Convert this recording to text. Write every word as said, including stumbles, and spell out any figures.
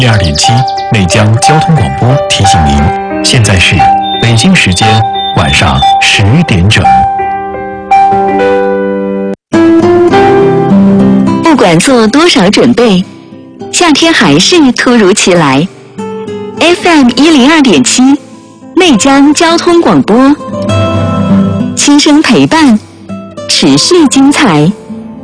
一二点七，内江交通广播提醒您，现在是北京时间晚上十点整。 不管做多少准备，夏天还是突如其来。F M 一零二点七，内江交通广播，轻声陪伴，持续精彩。